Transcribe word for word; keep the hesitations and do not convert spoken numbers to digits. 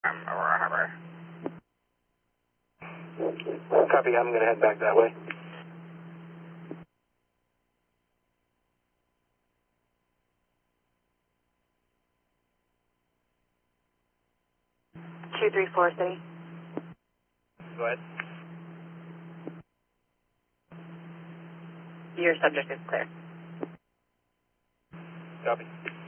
Copy, I'm going to head back that way. two three four City. Go ahead. Your subject is clear. Copy.